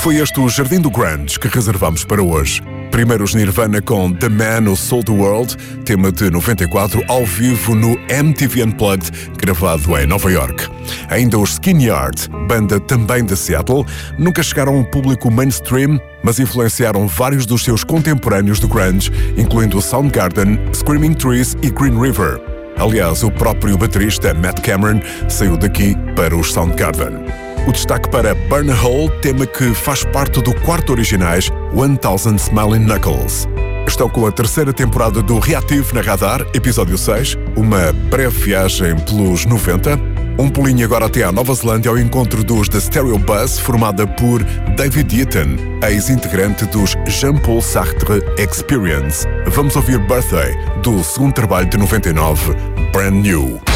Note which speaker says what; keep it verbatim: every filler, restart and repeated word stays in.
Speaker 1: foi este o Jardim do Grunge que reservamos para hoje. Primeiro os Nirvana com The Man Who Sold the World, tema de noventa e quatro, ao vivo no M T V Unplugged, gravado em Nova York. Ainda os Skin Yard, banda também de Seattle, nunca chegaram a um público mainstream, mas influenciaram vários dos seus contemporâneos do grunge, incluindo Soundgarden, Screaming Trees e Green River. Aliás, o próprio baterista Matt Cameron saiu daqui para os Soundgarden. O destaque para Burn a Hole, tema que faz parte do quarto originais One Thousand Smiling Knuckles. Estão com a terceira temporada do Reactive na Radar, episódio seis, uma breve viagem pelos noventa. Um pulinho agora até à Nova Zelândia ao encontro dos The Stereo Buzz, formada por David Eaton, ex-integrante dos Jean-Paul Sartre Experience. Vamos ouvir Birthday, do segundo trabalho de noventa e nove, Brand New.